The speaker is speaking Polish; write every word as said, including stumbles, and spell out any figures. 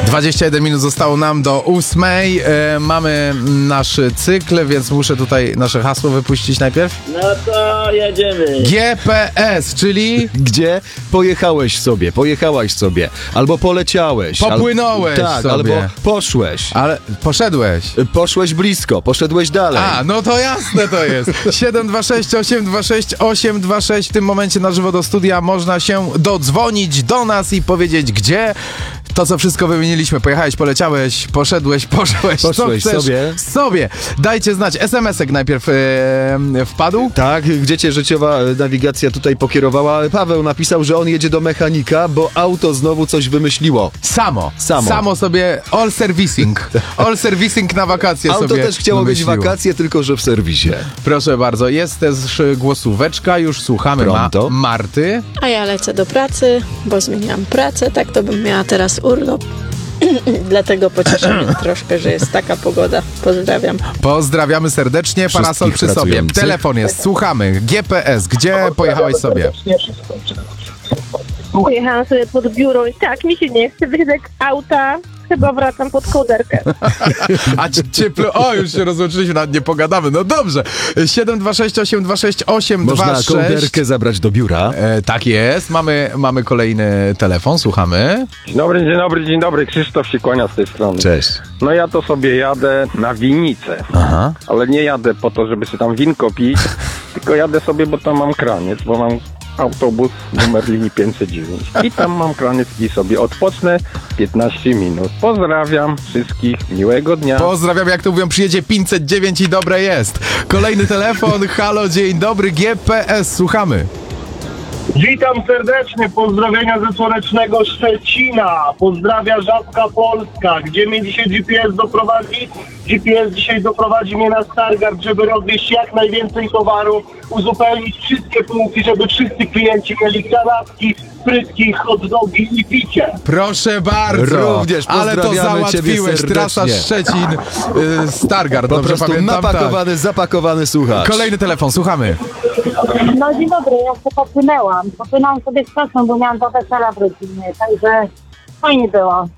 dwadzieścia jeden minut zostało nam do ósmej. E, mamy nasz cykl, więc muszę tutaj nasze hasło wypuścić najpierw. No to jedziemy. G P S, czyli... Gdzie pojechałeś sobie, pojechałaś sobie, albo poleciałeś. Popłynąłeś al... Tak, sobie. albo poszłeś. Ale poszedłeś. Poszłeś blisko, poszedłeś dalej. A, no to jasne to jest. siedem dwa sześć osiem dwa sześć osiem dwa sześć. W tym momencie na żywo do studia można się dodzwonić do nas i powiedzieć gdzie. To, co wszystko wymieniliśmy. Pojechałeś, poleciałeś, poszedłeś, poszłeś. Poszłeś co chcesz sobie. sobie. Dajcie znać. es em esek najpierw e, wpadł. Tak, gdzie cię życiowa nawigacja tutaj pokierowała? Paweł napisał, że on jedzie do mechanika, bo auto znowu coś wymyśliło. Samo. Samo. Samo sobie all servicing. All servicing na wakacje Auto sobie też chciało mieć wymyśliło. wakacje, tylko że w serwisie. Proszę bardzo. Jest też głosóweczka. Już słuchamy Pronto. Ma- Marty. A ja lecę do pracy, bo zmieniłam pracę, tak to bym miała teraz urlop. Dlatego pocieszę mnie troszkę, że jest taka pogoda. Pozdrawiam. Pozdrawiamy serdecznie. Parasol przy sobie. pracujących. Telefon jest. Słuchamy. G P S. Gdzie pojechałeś sobie? Pojechałam sobie pod biuro i tak, mi się nie chce wysiadać auta. Chyba wracam pod kołderkę. A ci- ciepło. O, już się rozłączyliśmy, nawet nie pogadamy. No dobrze. siedem dwa sześć osiem dwa sześć osiem dwa Można sześć. kołderkę zabrać do biura. E, tak jest. Mamy, mamy kolejny telefon. Słuchamy. Dzień dobry, dzień dobry, dzień dobry. Krzysztof się kłania z tej strony. Cześć. No ja to sobie jadę na winnicę, Aha. ale nie jadę po to, żeby sobie tam winko pić, tylko jadę sobie, bo tam mam kraniec, bo mam autobus numer linii pięćset dziewięć i tam mam kraniec i sobie odpocznę piętnaście minut. Pozdrawiam wszystkich, miłego dnia. Pozdrawiam, jak to mówią, przyjedzie pięćset dziewięć i dobre jest. Kolejny telefon. Halo, dzień dobry. G P S. Słuchamy. Witam serdecznie, pozdrowienia ze słonecznego Szczecina. Pozdrawia Żabka Polska. Gdzie mnie dzisiaj G P S doprowadzi? G P S dzisiaj doprowadzi mnie na Stargard, żeby rozwieźć jak najwięcej towaru, uzupełnić wszystkie punkty, żeby wszyscy klienci mieli kanapki, frytki, hot dogi i picie. Proszę bardzo. Również Ale to pozdrawiamy ciebie załatwiłeś. serdecznie. Trasa Szczecin, y, Stargard. Po Dobrze prostu pamiętam. napakowany, Tak. zapakowany słuchacz. Kolejny telefon. Słuchamy. No dzień dobry, ja się popłynęłam. Popłynęłam sobie z czasem, bo miałam do wesela w rodzinie, także fajnie było.